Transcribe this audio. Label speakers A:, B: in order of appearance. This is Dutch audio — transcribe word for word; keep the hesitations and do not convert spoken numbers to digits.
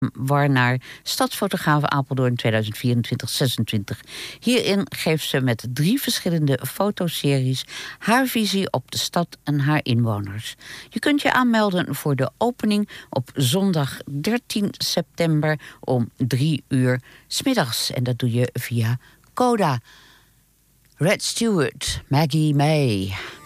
A: Warnaar, stadsfotograaf Apeldoorn tweeduizend vierentwintig zesentwintig. Hierin geeft ze met drie verschillende fotoseries haar visie op de stad en haar inwoners. Je kunt je aanmelden voor de opening op zondag dertien september om drie uur 's middags. En dat doe je via Coda. Red Stewart, Maggie May.